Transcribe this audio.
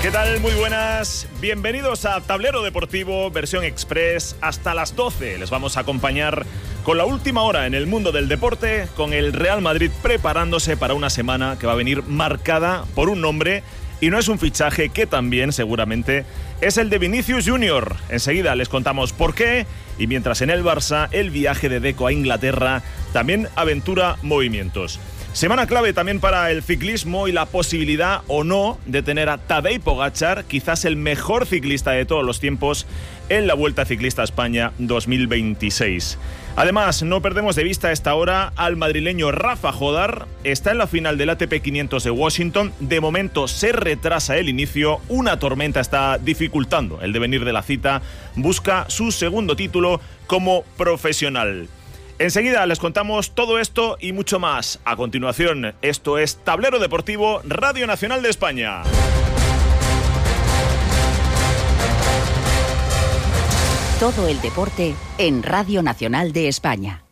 ¿Qué tal? Muy buenas. Bienvenidos a Tablero Deportivo, versión express. Hasta las 12 les vamos a acompañar con la última hora en el mundo del deporte, con el Real Madrid preparándose para una semana que va a venir marcada por un nombre, y no es un fichaje que también seguramente es el de Vinicius Junior. Enseguida les contamos por qué, y mientras en el Barça el viaje de Deco a Inglaterra también aventura movimientos. Semana clave también para el ciclismo y la posibilidad o no de tener a Tadej Pogačar, quizás el mejor ciclista de todos los tiempos, en la Vuelta Ciclista a España 2026. Además, no perdemos de vista a esta hora al madrileño Rafa Jodar. Está en la final del ATP 500 de Washington. De momento se retrasa el inicio. Una tormenta está dificultando el devenir de la cita. Busca su segundo título como profesional. Enseguida les contamos todo esto y mucho más. A continuación, esto es Tablero Deportivo, Radio Nacional de España. Todo el deporte en Radio Nacional de España.